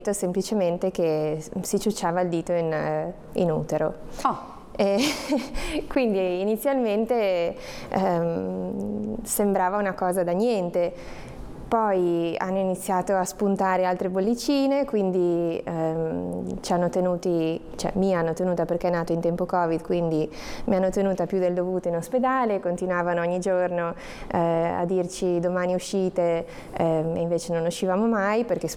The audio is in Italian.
semplicemente che si ciucciava il dito in utero. E quindi inizialmente sembrava una cosa da niente. Poi hanno iniziato a spuntare altre bollicine, quindi ci hanno tenuti, cioè mi hanno tenuta perché è nato in tempo Covid, quindi mi hanno tenuta più del dovuto in ospedale, continuavano ogni giorno a dirci domani uscite e invece non uscivamo mai perché